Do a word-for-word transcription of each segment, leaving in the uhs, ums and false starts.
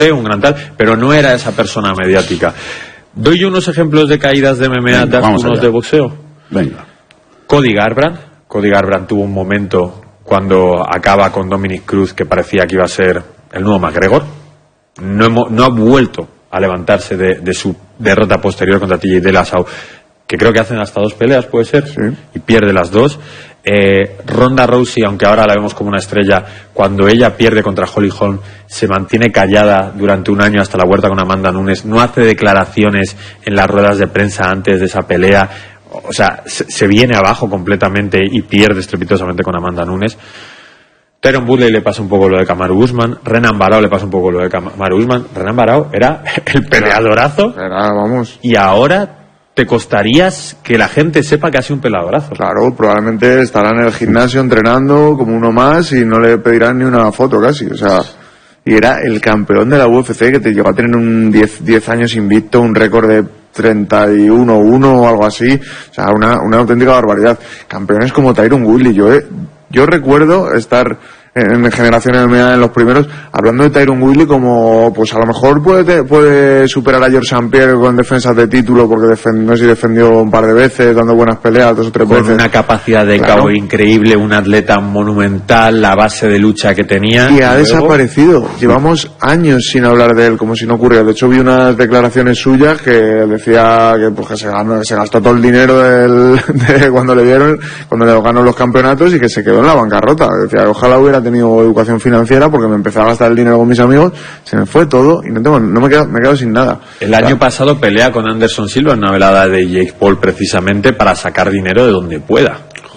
un gran tal, pero no era esa persona mediática. Doy yo unos ejemplos de caídas de M M A, das unos allá. De boxeo. Venga. Cody Garbrandt. Cody Garbrandt tuvo un momento cuando acaba con Dominic Cruz que parecía que iba a ser el nuevo McGregor. No, hemos, no ha vuelto a levantarse de, de su derrota posterior contra T J Dillashaw, que creo que hacen hasta dos peleas, puede ser, sí. Y pierde las dos. Eh, Ronda Rousey, aunque ahora la vemos como una estrella, cuando ella pierde contra Holly Holm, se mantiene callada durante un año hasta la vuelta con Amanda Nunes, no hace declaraciones en las ruedas de prensa antes de esa pelea, o sea, se, se viene abajo completamente y pierde estrepitosamente con Amanda Nunes. Tyron Woodley le pasa un poco lo de Kamaru Usman, Renan Barao le pasa un poco lo de Kamaru Usman. Renan Barao era el peleadorazo, era, vamos, y ahora te costarías que la gente sepa que ha sido un peladorazo. Claro, probablemente estará en el gimnasio entrenando como uno más y no le pedirán ni una foto casi, o sea, y era el campeón de la U F C que te llegó a tener un diez años invicto, un récord de treinta y uno uno o algo así, o sea, una, una auténtica barbaridad. Campeones como Tyron Woodley, yo, eh, yo recuerdo estar en Generación M M A en los primeros, hablando de Tyron Woodley como, pues a lo mejor puede puede superar a George Saint Pierre con defensas de título, porque defend, no sé si defendió un par de veces, dando buenas peleas, dos o tres con veces. Con una capacidad de claro. K O increíble, un atleta monumental, la base de lucha que tenía. Y ha y desaparecido. Luego... Llevamos años sin hablar de él, como si no ocurriera. De hecho, vi unas declaraciones suyas que decía que, pues, que se, ganó, se gastó todo el dinero del, de cuando le dieron, cuando le ganó los campeonatos y que se quedó en la bancarrota. Decía, ojalá hubiera tenido educación financiera porque me empecé a gastar el dinero con mis amigos, se me fue todo y no tengo, no me quedo, me quedo sin nada. El año pasado pelea con Anderson Silva en una velada de Jake Paul precisamente para sacar dinero de donde pueda.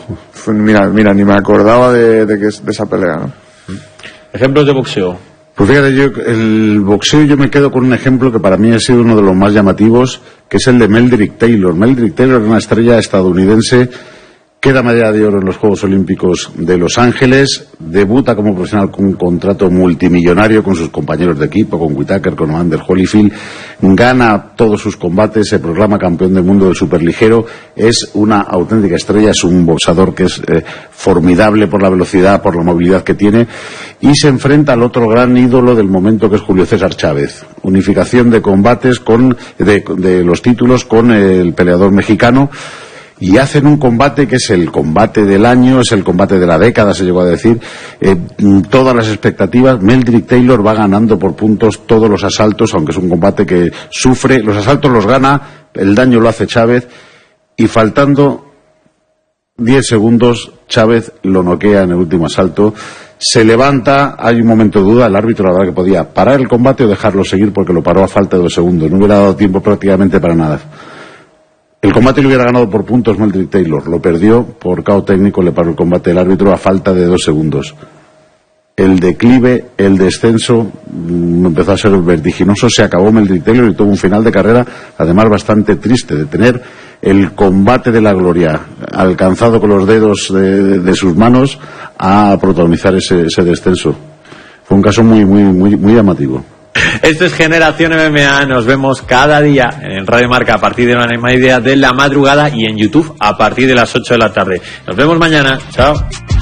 Mira, mira, ni me acordaba de, de, que, de esa pelea, ¿no? Ejemplos de boxeo. Pues fíjate, yo el boxeo yo me quedo con un ejemplo que para mí ha sido uno de los más llamativos, que es el de Meldrick Taylor. Meldrick Taylor es una estrella estadounidense, queda medalla de oro en los Juegos Olímpicos de Los Ángeles, debuta como profesional con un contrato multimillonario con sus compañeros de equipo, con Whittaker, con Evander Holyfield, gana todos sus combates, se proclama campeón del mundo del superligero, es una auténtica estrella, es un boxador que es eh, formidable por la velocidad, por la movilidad que tiene, y se enfrenta al otro gran ídolo del momento, que es Julio César Chávez. Unificación de combates con de, de los títulos con el peleador mexicano, y hacen un combate que es el combate del año, es el combate de la década, se llegó a decir, eh, todas las expectativas. Meldrick Taylor va ganando por puntos todos los asaltos, aunque es un combate que sufre, los asaltos los gana, el daño lo hace Chávez, y faltando diez segundos Chávez lo noquea en el último asalto, se levanta, hay un momento de duda, el árbitro la verdad que podía parar el combate o dejarlo seguir porque lo paró a falta de dos segundos, no hubiera dado tiempo prácticamente para nada. El combate lo hubiera ganado por puntos Meldrick Taylor, lo perdió por K O técnico, le paró el combate el árbitro a falta de dos segundos. El declive, el descenso mmm, empezó a ser vertiginoso, se acabó Meldrick Taylor y tuvo un final de carrera además bastante triste, de tener el combate de la gloria alcanzado con los dedos de, de, de sus manos a protagonizar ese, ese descenso. Fue un caso muy, muy, muy, muy llamativo. Esto es Generación M M A, nos vemos cada día en Radio Marca a partir de la misma idea de la madrugada y en YouTube a partir de las ocho de la tarde. Nos vemos mañana, chao.